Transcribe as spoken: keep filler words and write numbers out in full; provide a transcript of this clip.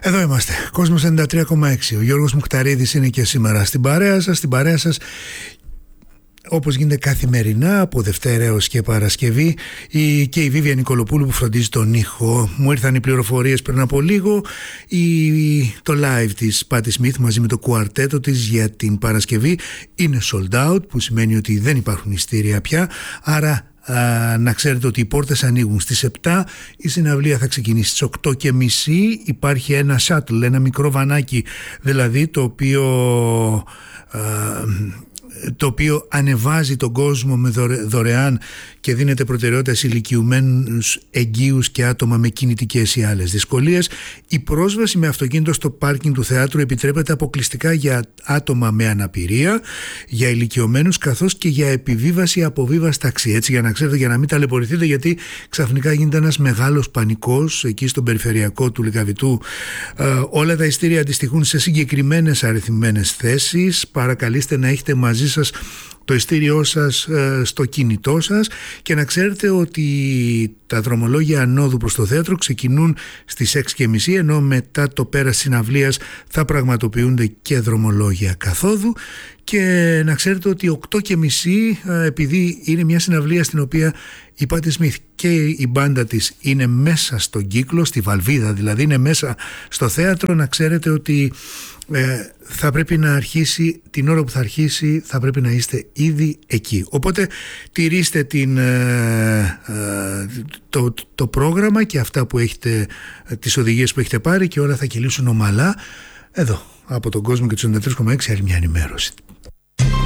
Εδώ είμαστε, Κόσμος ενενήντα τρία κόμμα έξι. Ο Γιώργος Μουκταρίδης είναι και σήμερα στην παρέα σας, στην παρέα σας όπως γίνεται καθημερινά από Δευτέρα έως και Παρασκευή, η, και η Βίβια Νικολοπούλου που φροντίζει τον ήχο. Μου ήρθαν οι πληροφορίες πριν από λίγο, η, το live της Patti Smith μαζί με το κουαρτέτο της για την Παρασκευή είναι sold out, που σημαίνει ότι δεν υπάρχουν ειστήρια πια, άρα Α, να ξέρετε ότι οι πόρτες ανοίγουν στις επτά, η συναυλία θα ξεκινήσει στις οκτώ και μισή. Υπάρχει ένα shuttle, ένα μικρό βανάκι δηλαδή, το οποίο α, το οποίο ανεβάζει τον κόσμο με δωρεάν και δίνεται προτεραιότητα σε ηλικιωμένους, εγγύους και άτομα με κινητικές ή άλλες δυσκολίες. Η πρόσβαση με αυτοκίνητο στο πάρκινγκ του θεάτρου επιτρέπεται αποκλειστικά για άτομα με αναπηρία, για ηλικιωμένους, καθώς και για επιβίβαση αποβίβαση ταξί. Έτσι, για να ξέρετε, για να μην ταλαιπωρηθείτε, γιατί ξαφνικά γίνεται ένας μεγάλος πανικός εκεί στον περιφερειακό του Λυκαβητού. Ε, όλα τα ειστήρια αντιστοιχούν σε συγκεκριμένες αριθμημένες θέσεις. Παρακαλείστε να έχετε μαζί σας το ειστήριό σας ε, στο κινητό σας και να ξέρετε ότι τα δρομολόγια ανόδου προς το θέατρο ξεκινούν στις έξι και μισή, ενώ μετά το πέρας συναυλίας θα πραγματοποιούνται και δρομολόγια καθόδου. Και να ξέρετε ότι οκτώ και μισή, ε, επειδή είναι μια συναυλία στην οποία η Patti Smith και η μπάντα της είναι μέσα στον κύκλο, στη βαλβίδα δηλαδή, είναι μέσα στο θέατρο, να ξέρετε ότι ε, θα πρέπει να αρχίσει, την ώρα που θα αρχίσει θα πρέπει να είστε ήδη εκεί. Οπότε τηρήστε την, ε, ε, το, το πρόγραμμα και αυτά που έχετε, τις οδηγίες που έχετε πάρει, και όλα θα κυλήσουν ομαλά. Εδώ από τον Κόσμο και τους ενενήντα τρία κόμμα έξι άλλη μια ενημέρωση.